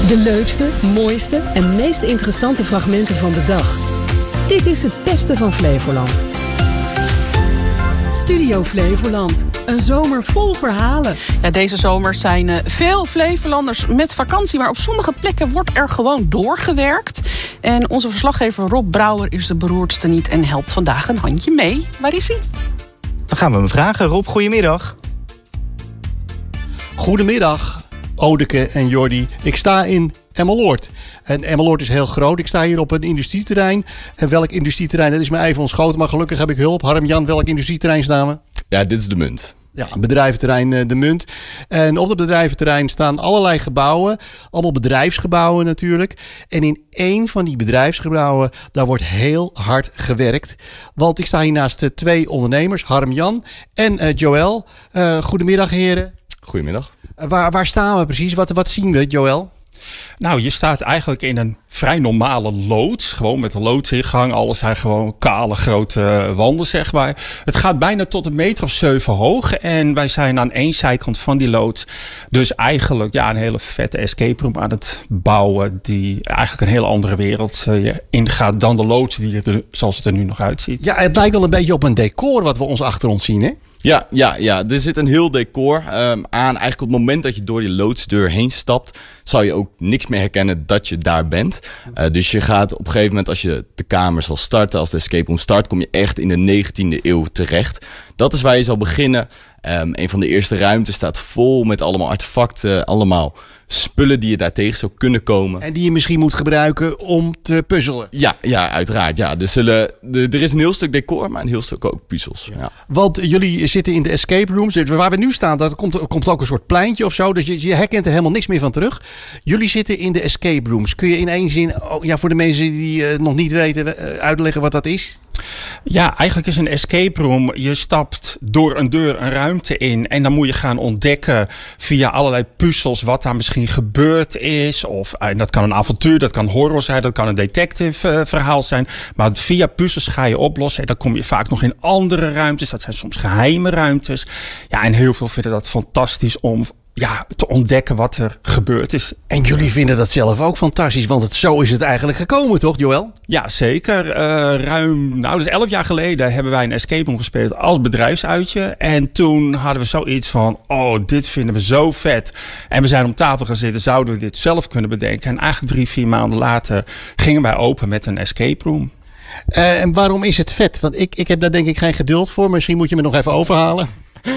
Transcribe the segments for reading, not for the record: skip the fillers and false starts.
De leukste, mooiste en meest interessante fragmenten van de dag. Dit is het beste van Flevoland. Studio Flevoland. Een zomer vol verhalen. Ja, deze zomer zijn veel Flevolanders met vakantie, maar op sommige plekken wordt er gewoon doorgewerkt. En onze verslaggever Rob Brouwer is de beroerdste niet en helpt vandaag een handje mee. Waar is hij? Dan gaan we hem vragen. Rob, goedemiddag. Goedemiddag, Odeke en Jordi. Ik sta in Emmeloord. En Emmeloord is heel groot. Ik sta hier op een industrieterrein. En welk industrieterrein? Dat is me even ontschoten, maar gelukkig heb ik hulp. Harm-Jan, welk industrieterrein staan we? Ja, dit is de Munt. Ja, bedrijventerrein De Munt. En op het bedrijventerrein staan allerlei gebouwen. Allemaal bedrijfsgebouwen natuurlijk. En in één van die bedrijfsgebouwen, daar wordt heel hard gewerkt. Want ik sta hier naast twee ondernemers, Harm-Jan en Joël. Goedemiddag, heren. Goedemiddag. Waar staan we precies? Wat zien we, Joël? Nou, je staat eigenlijk in een vrij normale loods. Gewoon met een loodsingang. Alles zijn gewoon kale, grote wanden, zeg maar. Het gaat bijna tot 1,7 meter hoog. En wij zijn aan één zijkant van die loods dus eigenlijk een hele vette escape room aan het bouwen. Die eigenlijk een hele andere wereld ingaat dan de loods zoals het er nu nog uitziet. Ja, het lijkt wel een beetje op een decor wat we ons achter ons zien, hè? Ja, er zit een heel decor aan. Eigenlijk op het moment dat je door die loodsdeur heen stapt, zal je ook niks meer herkennen dat je daar bent. Dus je gaat op een gegeven moment, als je de kamer zal starten, als de escape room start, kom je echt in de 19e eeuw terecht. Dat is waar je zal beginnen. Een van de eerste ruimtes staat vol met allemaal artefacten, allemaal spullen die je daar tegen zou kunnen komen. En die je misschien moet gebruiken om te puzzelen. Ja, uiteraard. Ja. Er is een heel stuk decor, maar een heel stuk ook puzzels. Ja. Want jullie zitten in de escape rooms. Waar we nu staan, dat komt ook een soort pleintje of zo. Dus je herkent er helemaal niks meer van terug. Jullie zitten in de escape rooms. Kun je in één zin, voor de mensen die nog niet weten, uitleggen wat dat is? Ja, eigenlijk is een escape room. Je stapt door een deur een ruimte in en dan moet je gaan ontdekken via allerlei puzzels wat daar misschien gebeurd is. En dat kan een avontuur, dat kan horror zijn, dat kan een detective verhaal zijn. Maar via puzzels ga je oplossen en dan kom je vaak nog in andere ruimtes. Dat zijn soms geheime ruimtes. Ja, en heel veel vinden dat fantastisch om te ontdekken wat er gebeurd is. En jullie vinden dat zelf ook fantastisch, want zo is het eigenlijk gekomen, toch, Joël? Ja, zeker. Dus 11 jaar geleden hebben wij een escape room gespeeld als bedrijfsuitje. En toen hadden we zoiets van, dit vinden we zo vet. En we zijn om tafel gaan zitten, zouden we dit zelf kunnen bedenken? En eigenlijk 3-4 maanden later gingen wij open met een escape room. En waarom is het vet? Want ik heb daar denk ik geen geduld voor. Misschien moet je me nog even overhalen.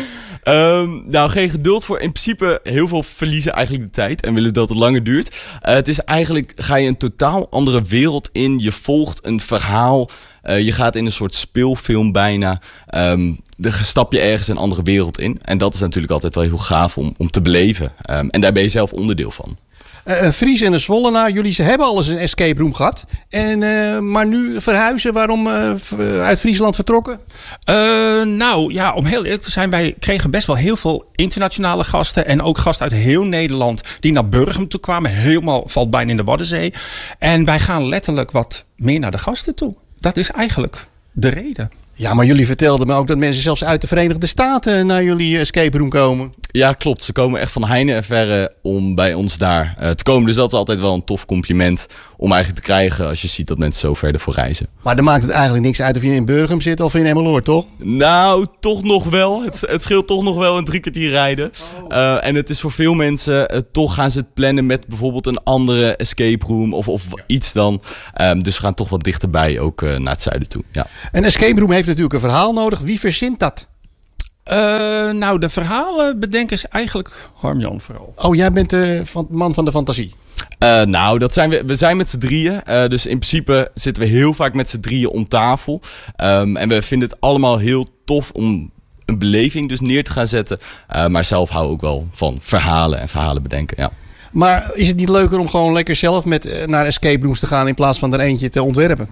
Geen geduld voor. In principe heel veel verliezen eigenlijk de tijd en willen dat het langer duurt. Het is eigenlijk, ga je een totaal andere wereld in. Je volgt een verhaal. Je gaat in een soort speelfilm bijna. Stap je ergens een andere wereld in. En dat is natuurlijk altijd wel heel gaaf om te beleven. En daar ben je zelf onderdeel van. Fries en de Zwollenaar, jullie hebben al eens een escape room gehad. Maar nu verhuizen, waarom uit Friesland vertrokken? Om heel eerlijk te zijn, wij kregen best wel heel veel internationale gasten. En ook gasten uit heel Nederland die naar Burgum toe kwamen. Helemaal valt bijna in de Waddenzee. En wij gaan letterlijk wat meer naar de gasten toe. Dat is eigenlijk de reden. Ja, maar jullie vertelden me ook dat mensen zelfs uit de Verenigde Staten naar jullie escape room komen. Ja, klopt. Ze komen echt van heine en verre om bij ons daar te komen. Dus dat is altijd wel een tof compliment om eigenlijk te krijgen als je ziet dat mensen zo ver ervoor reizen. Maar dan maakt het eigenlijk niks uit of je in Burgum zit of in Emmeloord, toch? Nou, toch nog wel. Het scheelt toch nog wel een 3 kwartier rijden. En het is voor veel mensen, toch gaan ze het plannen met bijvoorbeeld een andere escape room of iets dan. Dus we gaan toch wat dichterbij ook naar het zuiden toe. Ja. Een escape room heeft natuurlijk een verhaal nodig. Wie verzint dat? De verhalen bedenken is eigenlijk Harm-Jan vooral. Oh, jij bent de man van de fantasie. Dat zijn we zijn met z'n drieën. Dus in principe zitten we heel vaak met z'n drieën om tafel. En we vinden het allemaal heel tof om een beleving dus neer te gaan zetten. Maar zelf hou ik ook wel van verhalen en verhalen bedenken, ja. Maar is het niet leuker om gewoon lekker zelf naar escape rooms te gaan in plaats van er eentje te ontwerpen?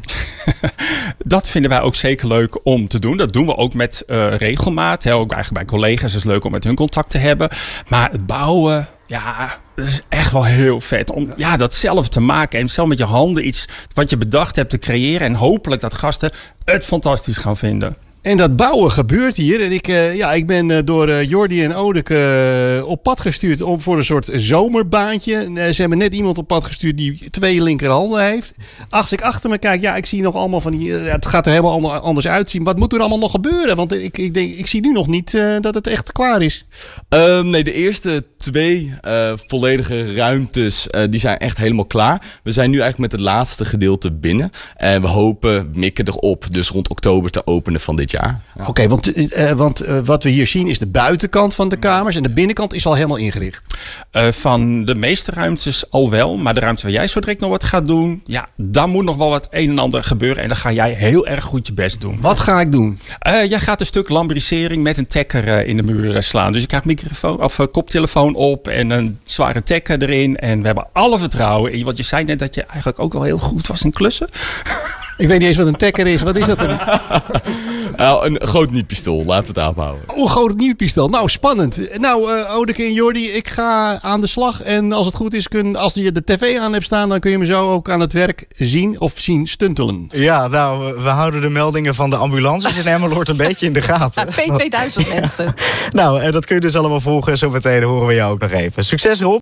Dat vinden wij ook zeker leuk om te doen. Dat doen we ook met regelmaat. Ook eigenlijk bij collega's is het leuk om met hun contact te hebben. Maar het bouwen, dat is echt wel heel vet. Om dat zelf te maken en zelf met je handen iets wat je bedacht hebt te creëren. En hopelijk dat gasten het fantastisch gaan vinden. En dat bouwen gebeurt hier. En ik ben door Jordi en Odeke op pad gestuurd voor een soort zomerbaantje. Ze hebben net iemand op pad gestuurd die 2 linkerhanden heeft. Als ik achter me kijk, ik zie nog allemaal van die... het gaat er helemaal anders uitzien. Wat moet er allemaal nog gebeuren? Want ik zie nu nog niet dat het echt klaar is. Nee, de eerste 2 volledige ruimtes die zijn echt helemaal klaar. We zijn nu eigenlijk met het laatste gedeelte binnen. En we hopen, mikken erop, dus rond oktober te openen van dit jaar. Ja. Oké, want wat we hier zien is de buitenkant van de kamers. En de binnenkant is al helemaal ingericht. Van de meeste ruimtes al wel. Maar de ruimte waar jij zo direct nog wat gaat doen... ja, daar moet nog wel wat een en ander gebeuren. En dan ga jij heel erg goed je best doen. Wat ga ik doen? Jij gaat een stuk lambrisering met een tekker in de muur slaan. Dus je krijgt koptelefoon op en een zware tekker erin. En we hebben alle vertrouwen in je. Want je zei net dat je eigenlijk ook al heel goed was in klussen. Ik weet niet eens wat een tekker is. Wat is dat? Een groot niet-pistool, laten we het aanhouden. Een groot niet-pistool. Nou, spannend. Nou, Odeke en Jordi, ik ga aan de slag. En als het goed is, als je de tv aan hebt staan... dan kun je me zo ook aan het werk zien of zien stuntelen. Ja, nou, we houden de meldingen van de ambulances in Emmeloord een beetje in de gaten. P2000 mensen. Nou, en dat kun je dus allemaal volgen. Zometeen horen we jou ook nog even. Succes, Rob.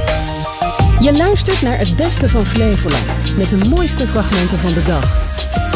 Je luistert naar het beste van Flevoland. Met de mooiste fragmenten van de dag.